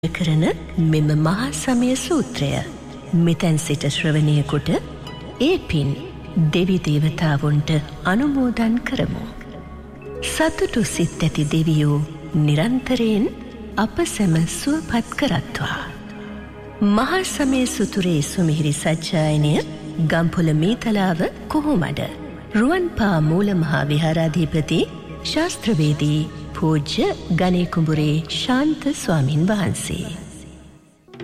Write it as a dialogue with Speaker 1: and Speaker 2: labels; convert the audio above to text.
Speaker 1: කරන මෙම මහා සමය සූත්‍රය මෙතැන් සිට ශ්‍රවණය කොට ඒ පින් දෙවි දේවතාවුන්ට අනුමෝදන් කරමු. සතුටු සිත් ඇති දෙවියෝ නිරන්තරයෙන් අප සැම සුවපත් කරත්වා. මහා සමය සූත්‍රයේ සුමිහිරි සජ්ජායනය ගම්පොළ මේතලාව කොහොමඩ රුවන්පා මූල මහා විහාරාධිපති ශාස්ත්‍රවේදී පූජ්‍ය ගණේ කුඹුරේ ශාන්ත ස්වාමින් වහන්සේ.